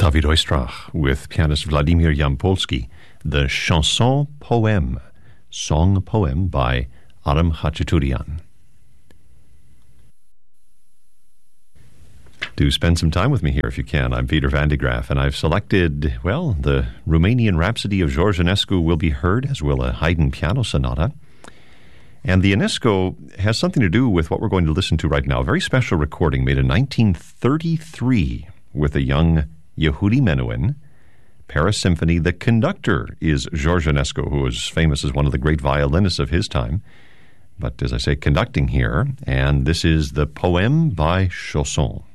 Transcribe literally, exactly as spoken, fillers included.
David Oistrakh with pianist Vladimir Yampolsky, the Chanson Poème, Song Poem by Aram Khachaturian. Do spend some time with me here if you can. I'm Peter Van de Graaf, and I've selected, well, the Romanian Rhapsody of George Enescu will be heard, as will a Haydn piano sonata. And the Enescu has something to do with what we're going to listen to right now. A very special recording made in nineteen thirty-three with a young Yehudi Menuhin, Paris Symphony. The conductor is George Enescu, who is famous as one of the great violinists of his time. But as I say, conducting here, and this is the Poème by Chausson.